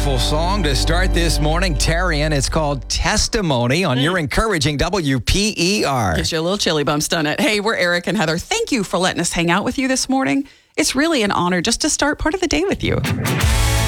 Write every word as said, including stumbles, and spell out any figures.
Beautiful song to start this morning. Tarian, it's called Testimony on your encouraging W P E R. Gives you a little chilly bumps, doesn't it? Hey, we're Eric and Heather. Thank you for letting us hang out with you this morning. It's really an honor just to start part of the day with you.